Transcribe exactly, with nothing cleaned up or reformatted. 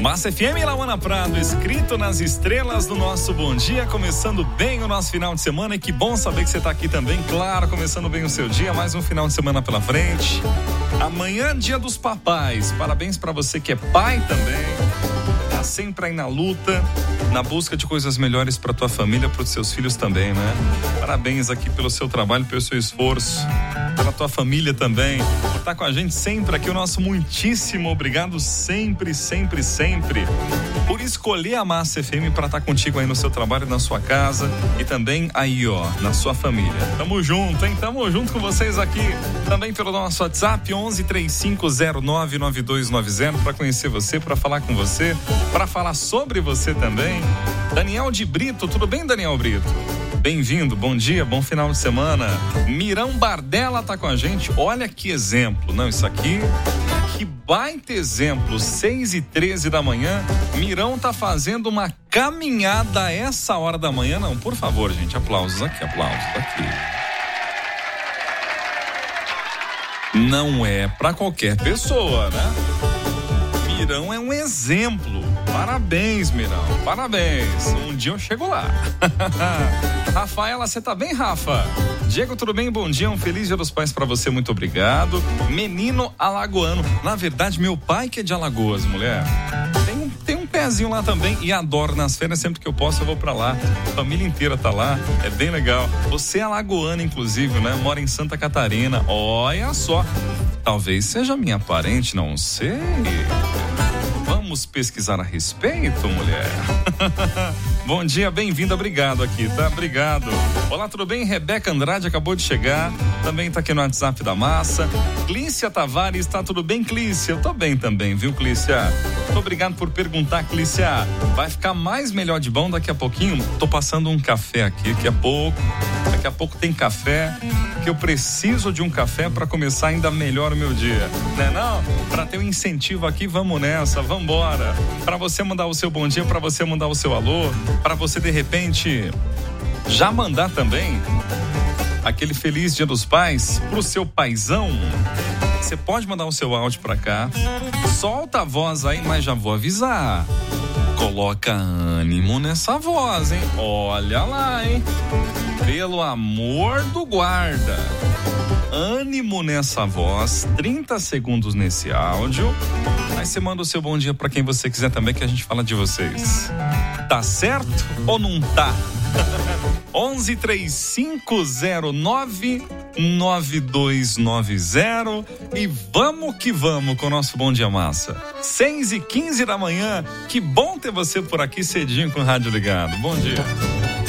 Massa F M, Lauana Prado, escrito nas estrelas do nosso Bom Dia, começando bem o nosso final de semana, e que bom saber que você está aqui também, claro, começando bem o seu dia, mais um final de semana pela frente. Amanhã, dia dos papais, parabéns para você que é pai também, tá sempre aí na luta, na busca de coisas melhores para tua família, para os seus filhos também, né? Parabéns aqui pelo seu trabalho, pelo seu esforço, pela tua família também, por estar com a gente sempre aqui, o nosso muitíssimo obrigado sempre, sempre, sempre, por escolher a Massa F M para estar contigo aí no seu trabalho, na sua casa e também aí, ó, na sua família. Tamo junto, hein? Tamo junto com vocês aqui, também pelo nosso WhatsApp, onze três cinco zero nove nove dois nove zero, para conhecer você, para falar com você, para falar sobre você também. Daniel de Brito, tudo bem, Daniel Brito? Bem-vindo, bom dia, bom final de semana. Mirão Bardella tá com a gente, olha que exemplo, não, isso aqui, que baita exemplo, seis e treze da manhã, Mirão tá fazendo uma caminhada a essa hora da manhã, não, por favor, gente, aplausos aqui, aplausos aqui. Não é pra qualquer pessoa, né? Mirão é um exemplo. Parabéns, Mirão. Parabéns. Um dia eu chego lá. Rafaela, você tá bem, Rafa? Diego, tudo bem? Bom dia. Um feliz Dia dos Pais pra você. Muito obrigado. Menino alagoano. Na verdade, meu pai que é de Alagoas, mulher. Tem um, tem um pezinho lá também e adoro nas férias. Sempre que eu posso, eu vou pra lá. A família inteira tá lá. É bem legal. Você é alagoana, inclusive, né? Mora em Santa Catarina. Olha só. Talvez seja minha parente, não sei. Vamos pesquisar a respeito, mulher. Bom dia, bem-vinda, obrigado aqui, tá? Obrigado. Olá, tudo bem? Rebeca Andrade acabou de chegar, também tá aqui no WhatsApp da Massa. Clícia Tavares, tá tudo bem, Clícia? Eu tô bem também, viu, Clícia? Muito obrigado por perguntar, Clícia. Vai ficar mais melhor de bom daqui a pouquinho? Tô passando um café aqui, daqui a pouco. Daqui a pouco tem café, que eu preciso de um café para começar ainda melhor o meu dia, né não? Para ter um incentivo aqui, vamos nessa, vamos embora. Para você mandar o seu bom dia, para você mandar o seu alô, para você de repente já mandar também aquele feliz Dia dos Pais pro seu paizão. Você pode mandar o seu áudio para cá, solta a voz aí, mas já vou avisar. Coloca ânimo nessa voz, hein? Olha lá, hein? Pelo amor do guarda. Ânimo nessa voz, trinta segundos nesse áudio. Aí você manda o seu bom dia pra quem você quiser também, que a gente fala de vocês. Tá certo ou não tá? onze três cinco zero nove nove dois nove zero e vamos que vamos com o nosso Bom Dia Massa. seis e quinze da manhã, que bom ter você por aqui cedinho com o rádio ligado. Bom dia.